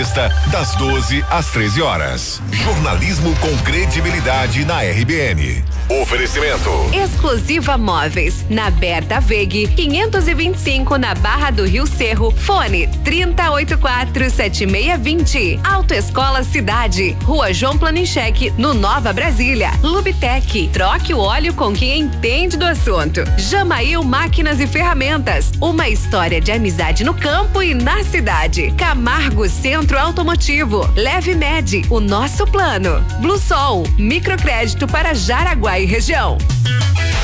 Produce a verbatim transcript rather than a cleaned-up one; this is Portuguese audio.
Das doze às treze horas. Jornalismo com credibilidade na R B N. Oferecimento. Exclusiva Móveis, na Berta Veg, quinhentos e vinte e cinco, na Barra do Rio Cerro. Fone trinta, oitenta e quatro, setenta e seis vinte. Autoescola Cidade, Rua João Planincheque, no Nova Brasília. Lubitec, troque o óleo com quem entende do assunto. Jamail Máquinas e Ferramentas, uma história de amizade no campo e na cidade. Camargo Centro Automotivo, Leve Med, o nosso plano. Blue Sol, microcrédito para Jaraguá e região.